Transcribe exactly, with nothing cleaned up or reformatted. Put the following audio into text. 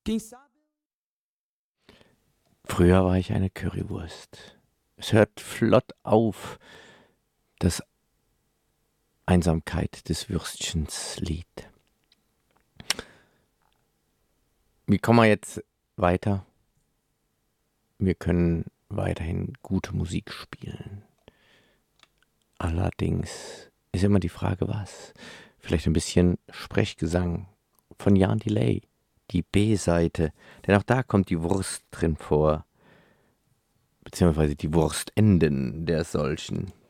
Quem sabe. Früher war ich eine Currywurst. Es hört flott auf, das Einsamkeit des Würstchens Lied. Wie kommen wir jetzt weiter? Wir können weiterhin gute Musik spielen. Allerdings ist immer die Frage, was? Vielleicht ein bisschen Sprechgesang von Jan Delay, die B-Seite, denn auch da kommt die Wurst drin vor, beziehungsweise die Wurstenden der solchen.